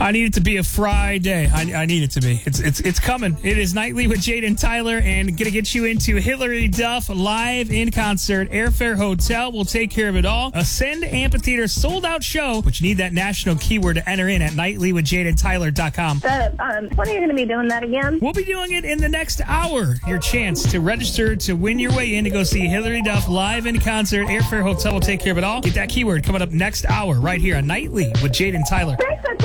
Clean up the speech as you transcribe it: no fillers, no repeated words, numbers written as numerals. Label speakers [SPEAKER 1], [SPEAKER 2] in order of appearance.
[SPEAKER 1] I need it to be a Friday. I need it to be. It's coming. It is Nightly with Jade and Tyler, and gonna get you into Hilary Duff live in concert. Airfare Hotel will take care of it all. Ascend Amphitheater sold-out show, but you need that national keyword to enter in at nightlywithjadeandtyler.com.
[SPEAKER 2] When are you going to be doing that again?
[SPEAKER 1] We'll be doing it in the next hour. Your chance to register to win your way in to go see Hilary Duff live in concert. Airfare Hotel will take care of it all. Get that keyword coming up next hour right here on Nightly with Jade and Tyler.
[SPEAKER 2] Thanks for